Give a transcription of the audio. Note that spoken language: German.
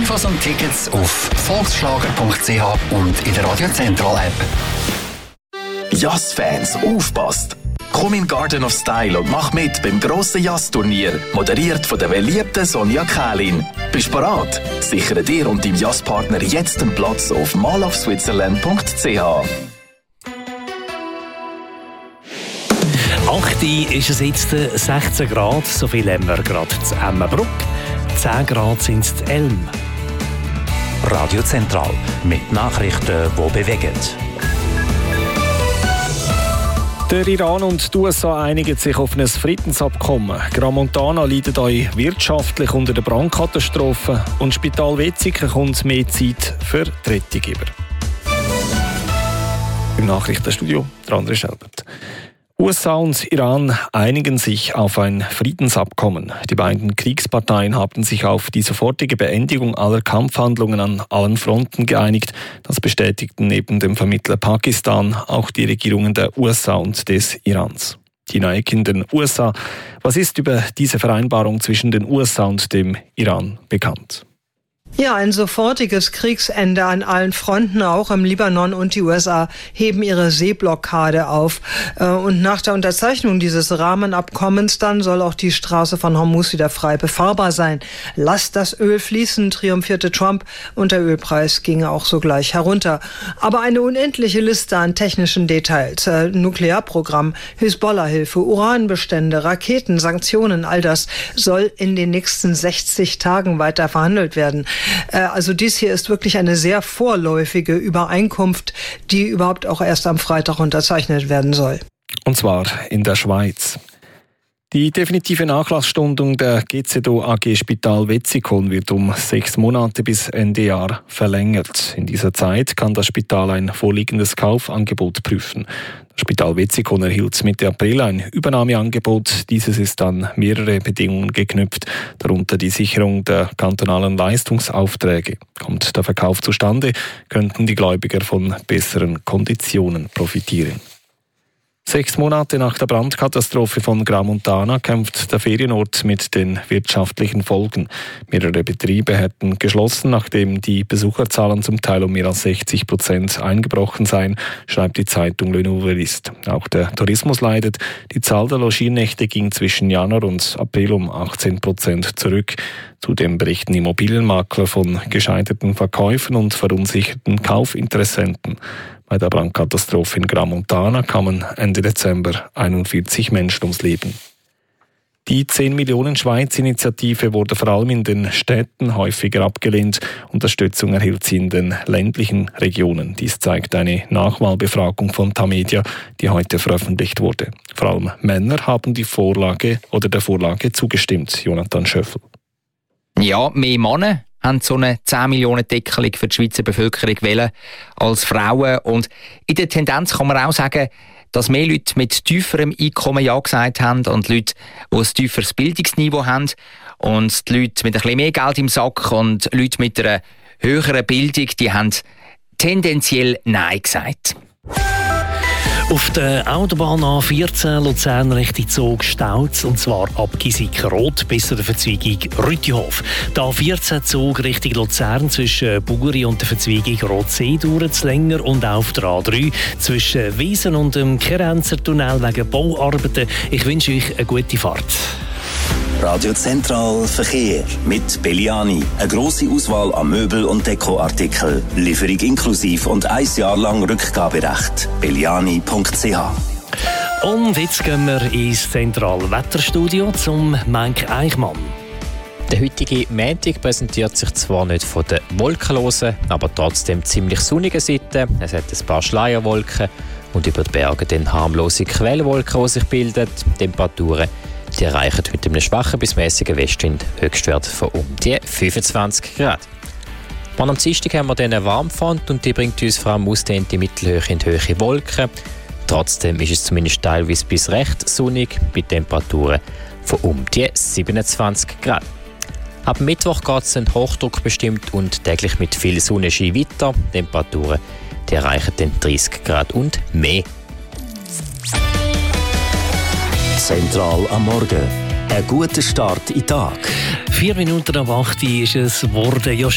Infos und Tickets auf volksschlager.ch und in der Radio Central App. Jazz-Fans, aufpasst! Komm in Garden of Style und mach mit beim grossen Jazz-Turnier, moderiert von der beliebten Sonja Kählin. Bist bereit? Sichere dir und deinem Jazzpartner jetzt einen Platz auf malofswitzerland.ch. 8 ist es jetzt 16 Grad, so viel haben wir gerade zu Emmenbruck. 10 Grad sind es in Elm. Radio Zentral mit Nachrichten, die bewegen. Der Iran und die USA einigen sich auf ein Friedensabkommen. Gramontana leidet auch wirtschaftlich unter der Brandkatastrophe und Spital Wetzikon kommt mehr Zeit für die Rettung über. Im Nachrichtenstudio der André Schelbert. USA und Iran einigen sich auf ein Friedensabkommen. Die beiden Kriegsparteien haben sich auf die sofortige Beendigung aller Kampfhandlungen an allen Fronten geeinigt. Das bestätigten neben dem Vermittler Pakistan auch die Regierungen der USA und des Irans. Tina Eck in den USA. Was ist über diese Vereinbarung zwischen den USA und dem Iran bekannt? Ja, ein sofortiges Kriegsende an allen Fronten, auch im Libanon, und die USA heben ihre Seeblockade auf. Und nach der Unterzeichnung dieses Rahmenabkommens dann soll auch die Straße von Hormuz wieder frei befahrbar sein. Lasst das Öl fließen, triumphierte Trump, und der Ölpreis ging auch sogleich herunter. Aber eine unendliche Liste an technischen Details, Nuklearprogramm, Hisbollah-Hilfe, Uranbestände, Raketen, Sanktionen, all das soll in den nächsten 60 Tagen weiter verhandelt werden. Also dies hier ist wirklich eine sehr vorläufige Übereinkunft, die überhaupt auch erst am Freitag unterzeichnet werden soll. Und zwar in der Schweiz. Die definitive Nachlassstundung der GZO AG Spital Wetzikon wird um 6 Monate bis Ende Jahr verlängert. In dieser Zeit kann das Spital ein vorliegendes Kaufangebot prüfen. Das Spital Wetzikon erhielt Mitte April ein Übernahmeangebot. Dieses ist an mehrere Bedingungen geknüpft, darunter die Sicherung der kantonalen Leistungsaufträge. Kommt der Verkauf zustande, könnten die Gläubiger von besseren Konditionen profitieren. 6 Monate nach der Brandkatastrophe von Gramontana kämpft der Ferienort mit den wirtschaftlichen Folgen. Mehrere Betriebe hätten geschlossen, nachdem die Besucherzahlen zum Teil um mehr als 60% eingebrochen seien, schreibt die Zeitung Le Nouveliste. Auch der Tourismus leidet. Die Zahl der Logiernächte ging zwischen Januar und April um 18% zurück. Zudem berichten Immobilienmakler von gescheiterten Verkäufen und verunsicherten Kaufinteressenten. Bei der Brandkatastrophe in Gramontana kamen Ende Dezember 41 Menschen ums Leben. Die 10 Millionen Schweiz-Initiative wurde vor allem in den Städten häufiger abgelehnt. Unterstützung erhielt sie in den ländlichen Regionen. Dies zeigt eine Nachwahlbefragung von Tamedia, die heute veröffentlicht wurde. Vor allem Männer haben der Vorlage zugestimmt. Jonathan Schöffel. Ja, mehr Männer haben so eine 10 Millionen Deckelung für die Schweizer Bevölkerung wählen als Frauen. Und in der Tendenz kann man auch sagen, dass mehr Leute mit tieferem Einkommen Ja gesagt haben und Leute, die ein tieferes Bildungsniveau haben. Und die Leute mit ein bisschen mehr Geld im Sack und Leute mit einer höheren Bildung, die haben tendenziell Nein gesagt. Auf der Autobahn A14 Luzern Richtung Zug staut, und zwar ab Gisik-Rot bis zur Verzweigung Rüttihof. Der A14-Zug Richtung Luzern zwischen Bugeri und der Verzweigung Rotsee dauert es länger, und auch auf der A3 zwischen Wiesen und dem Kerenzer Tunnel wegen Bauarbeiten. Ich wünsche euch eine gute Fahrt. Radio Zentral Verkehr mit Belliani. Eine grosse Auswahl an Möbel- und Dekoartikeln. Lieferung inklusiv und 1 Jahr lang Rückgaberecht. Belliani.ch. Und jetzt gehen wir ins Zentralwetterstudio zum Menk Eichmann. Der heutige Montag präsentiert sich zwar nicht von der wolkenlosen, aber trotzdem ziemlich sonnigen Seite. Es hat ein paar Schleierwolken und über die Berge dann harmlose Quellwolken, die sich bilden. Temperaturen die erreichen mit einem schwachen bis mäßigen Westwind Höchstwert von um die 25 Grad. Am Dienstag haben wir dann eine Warmfront und die bringt uns vor allem ausdehnte Mittelhöhe in hohe Wolken. Trotzdem ist es zumindest teilweise bis recht sonnig bei Temperaturen von um die 27 Grad. Ab Mittwoch geht es in Hochdruck bestimmt und täglich mit viel Sonnenschein weiter. Temperaturen die erreichen dann 30 Grad und mehr. Zentral am Morgen. Ein guter Start in den Tag. 4 Minuten ab 8 ist es geworden.